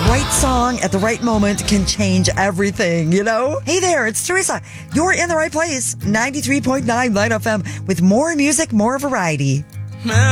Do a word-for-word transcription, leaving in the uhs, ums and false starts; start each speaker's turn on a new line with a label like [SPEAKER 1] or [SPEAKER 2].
[SPEAKER 1] right song at the right moment can change everything, you know? Hey there, it's Teresa. You're in the right place. ninety-three point nine Light F M with more music, more variety.